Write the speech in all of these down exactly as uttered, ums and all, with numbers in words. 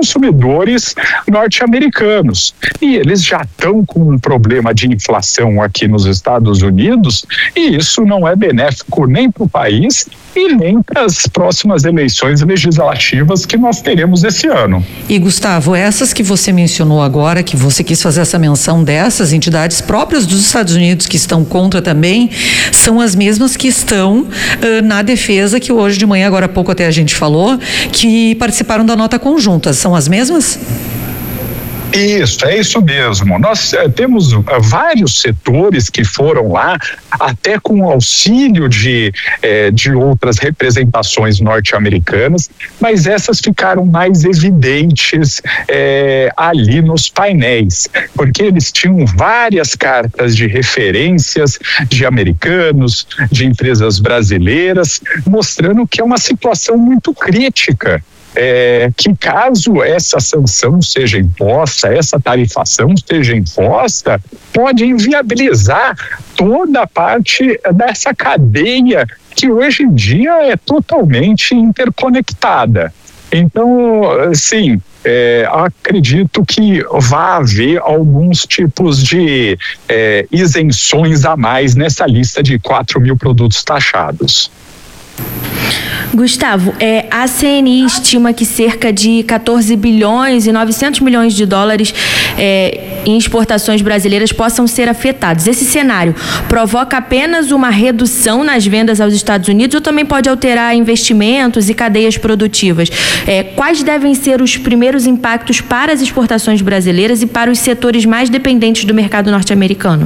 consumidores norte-americanos. E eles já estão com um problema de inflação aqui nos Estados Unidos, e isso não é benéfico nem para o país e nem para as próximas eleições legislativas que nós teremos esse ano. E Gustavo, essas que você mencionou agora, que você quis fazer essa menção dessas entidades próprias dos Estados Unidos que estão contra também, são as mesmas que estão uh, na defesa que hoje de manhã, agora há pouco até a gente falou, que participaram da nota conjunta. São as mesmas? Isso, é isso mesmo. Nós eh, temos uh, vários setores que foram lá, até com o auxílio de, eh, de outras representações norte-americanas, mas essas ficaram mais evidentes eh, ali nos painéis, porque eles tinham várias cartas de referências de americanos, de empresas brasileiras, mostrando que é uma situação muito crítica. É, que caso essa sanção seja imposta, essa tarifação seja imposta, pode inviabilizar toda a parte dessa cadeia que hoje em dia é totalmente interconectada. Então, sim, é, acredito que vai haver alguns tipos de é, isenções a mais nessa lista de quatro mil produtos taxados. Gustavo, é, a C N I estima que cerca de quatorze bilhões e novecentos milhões de dólares é, em exportações brasileiras possam ser afetados. Esse cenário provoca apenas uma redução nas vendas aos Estados Unidos ou também pode alterar investimentos e cadeias produtivas? É, quais devem ser os primeiros impactos para as exportações brasileiras e para os setores mais dependentes do mercado norte-americano?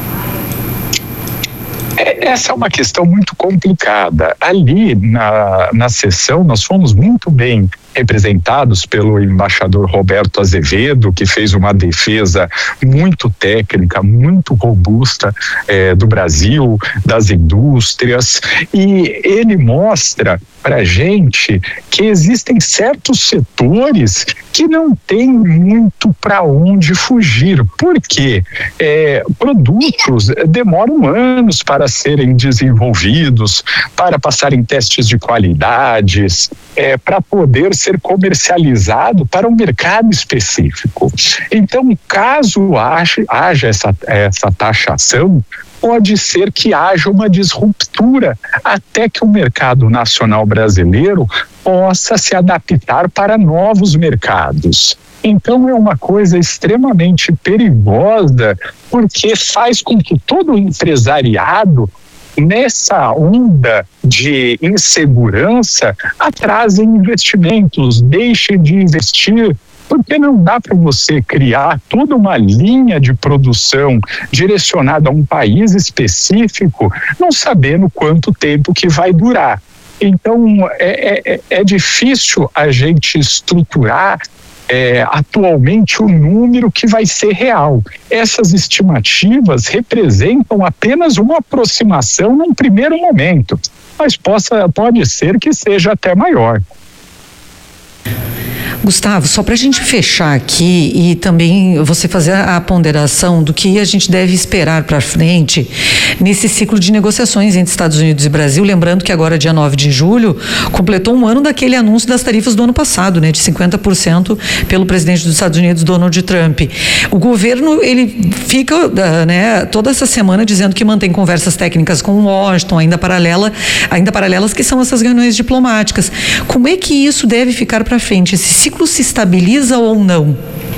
Essa é uma questão muito complicada. Ali na, na sessão nós fomos muito bem representados pelo embaixador Roberto Azevedo, que fez uma defesa muito técnica, muito robusta eh, do Brasil, das indústrias, e ele mostra para a gente que existem certos setores que não tem muito para onde fugir. Por quê? É, produtos demoram anos para serem desenvolvidos, para passarem testes de qualidades, é, para poder ser comercializado para um mercado específico. Então, caso haja, haja essa, essa taxação, pode ser que haja uma disruptura até que o mercado nacional brasileiro possa se adaptar para novos mercados. Então é uma coisa extremamente perigosa, porque faz com que todo o empresariado, nessa onda de insegurança, atrasem investimentos, deixem de investir, porque não dá para você criar toda uma linha de produção direcionada a um país específico, não sabendo quanto tempo que vai durar. Então, é, é, é difícil a gente estruturar é, atualmente o número que vai ser real. Essas estimativas representam apenas uma aproximação num primeiro momento, mas possa, pode ser que seja até maior. Gustavo, só para a gente fechar aqui e também você fazer a ponderação do que a gente deve esperar para frente nesse ciclo de negociações entre Estados Unidos e Brasil, lembrando que agora, dia nove de julho, completou um ano daquele anúncio das tarifas do ano passado, né, de cinquenta por cento pelo presidente dos Estados Unidos, Donald Trump. O governo, ele fica, né, toda essa semana dizendo que mantém conversas técnicas com Washington, ainda paralela, ainda paralelas, que são essas reuniões diplomáticas. Como é que isso deve ficar para frente? Esse ciclo se estabiliza ou não?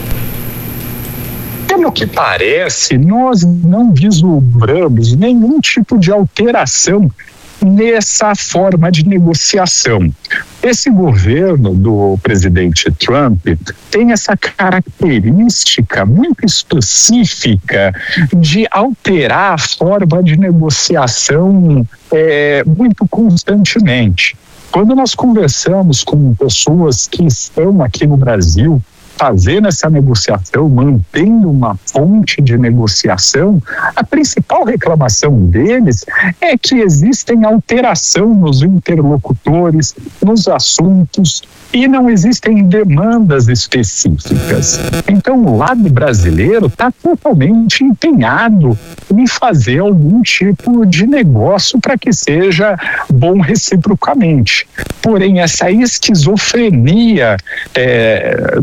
Pelo que parece, nós não vislumbramos nenhum tipo de alteração nessa forma de negociação. Esse governo do presidente Trump tem essa característica muito específica de alterar a forma de negociação é, muito constantemente. Quando nós conversamos com pessoas que estão aqui no Brasil fazendo essa negociação, mantendo uma fonte de negociação, a principal reclamação deles é que existem alteração nos interlocutores, nos assuntos, e não existem demandas específicas. Então, o lado brasileiro está totalmente empenhado em fazer algum tipo de negócio para que seja bom reciprocamente. Porém, essa esquizofrenia é,